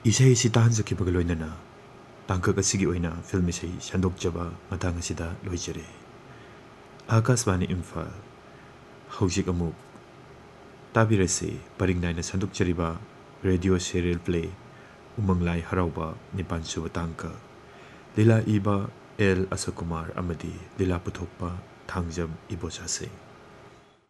Isai si tahan sakibag loinana tangkak asigi oina film isai sandokjaba matang asida loijare. Akashvani Imphal hauzik amuk tabirase paringnaina sandokjariba radio serial play umanglai harauba nipansuba tangka lila iba L. Asakumar amadi lila puthokpa thangjam ibosase.